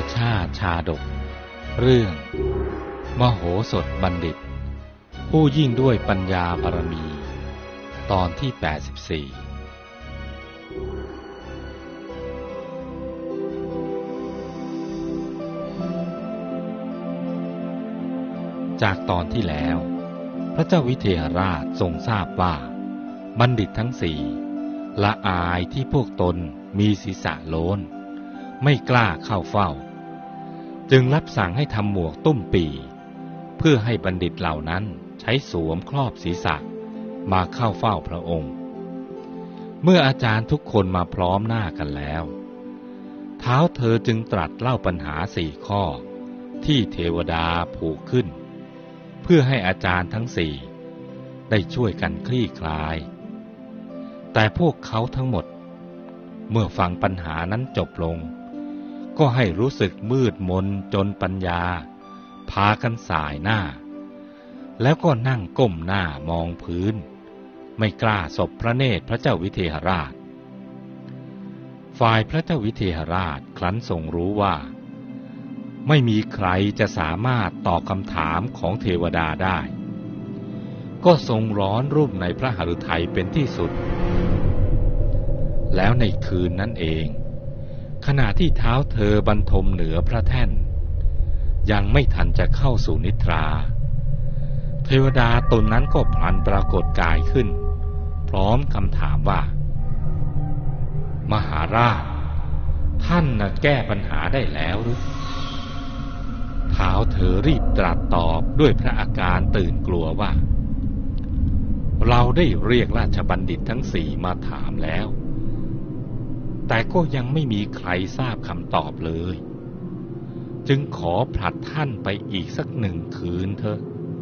ชาติชาดกเรื่องมโหสถบัณฑิตผู้ยิ่งด้วยปัญญาบารมีตอนที่84จากตอนที่แล้วพระเจ้าวิเทหราชทรงทราบว่าบัณฑิตทั้งสี่ละอายที่พวกตนมีศีรษะโล้นไม่กล้าเข้าเฝ้าจึงรับสั่งให้ทำหมวกตุ้มปี่เพื่อให้บัณฑิตเหล่านั้นใช้สวมครอบศีรษะมาเข้าเฝ้าพระองค์เมื่ออาจารย์ทุกคนมาพร้อมหน้ากันแล้วท้าวเธอจึงตรัสเล่าปัญหา4 ข้อที่เทวดาผูกขึ้นเพื่อให้อาจารย์ทั้ง4ได้ช่วยกันคลี่คลายแต่พวกเขาทั้งหมดเมื่อฟังปัญหานั้นจบลงก็ให้รู้สึกมืดมนจนปัญญาพากันสายหน้าแล้วก็นั่งก้มหน้ามองพื้นไม่กล้าสบพระเนตรพระเจ้าวิเทหราชฝ่ายพระเจ้าวิเทหราชครั้นทรงรู้ว่าไม่มีใครจะสามารถตอบคำถามของเทวดาได้ก็ทรงร้อนรุ่มในพระหฤทัยเป็นที่สุดแล้วในคืนนั้นเองขณะที่เท้าเธอบรรทมเหนือพระแท่นยังไม่ทันจะเข้าสู่นิทราเทวดาตนนั้นก็พลันปรากฏกายขึ้นพร้อมคำถามว่ามหาราชท่านแก้ปัญหาได้แล้วหรือเท้าเธอรีบตรัสตอบด้วยพระอาการตื่นกลัวว่าเราได้เรียกราชบัณฑิตทั้ง4มาถามแล้วแต่ก็ยังไม่มีใครทราบคำตอบเลยจึงขอผลัดท่านไปอีกสัก1 คืนเถอะ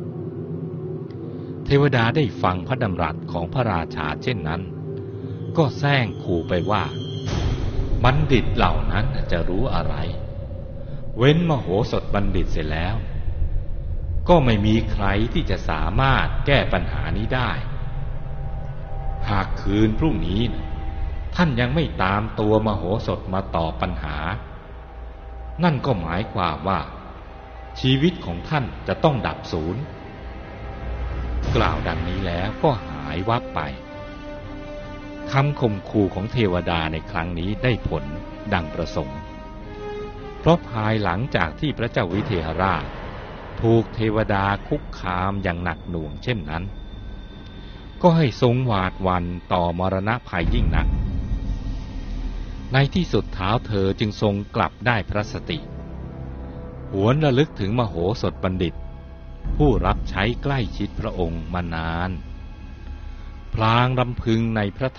เทวดาได้ฟังพระดำรัสของพระราชาเช่นนั้นก็แซงขู่ไปว่าบัณฑิตเหล่านั้นจะรู้อะไรเว้นมโหสถบัณฑิตเสร็จแล้วก็ไม่มีใครที่จะสามารถแก้ปัญหานี้ได้หากคืนพรุ่งนี้ท่านยังไม่ตามตัวมโหสถมาตอบปัญหานั่นก็หมายความว่าชีวิตของท่านจะต้องดับสูญกล่าวดังนี้แล้วก็หายวับไปคำข่มขู่ของเทวดาในครั้งนี้ได้ผลดังประสงค์เพราะภายหลังจากที่พระเจ้าวิเทหราชถูกเทวดาคุกคามอย่างหนักหน่วงเช่นนั้นก็ให้ทรงหวาดหวั่นต่อมรณะภัยยิ่งนักในที่สุดเท้าเธอจึงทรงกลับได้พระสติหวนระลึกถึงมโหสถบัณฑิตผู้รับใช้ใกล้ชิดพระองค์มานานพลางรำพึงในพระ